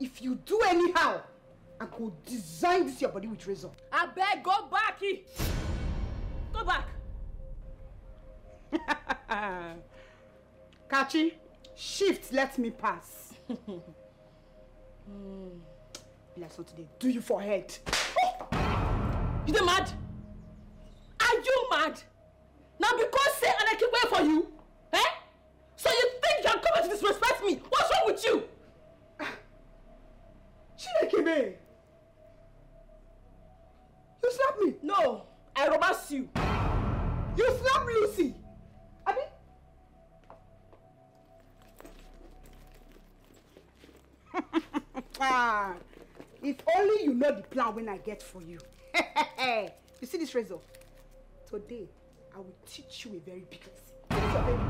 if you do anyhow, I could design this your body with razor. I beg, go back. Go back. Kachi, shift, let me pass. Let's not today. Do you for head? You dey mad? Are you mad? Now because say and I keep waiting for you? Eh? So you think you can come to disrespect me? What's wrong with you? Chinekebe! You slap me? No, I romance you. You slap Lucy? Abi? If only you know the plan when I get for you. You see this razor? Today, I will teach you a very big lesson.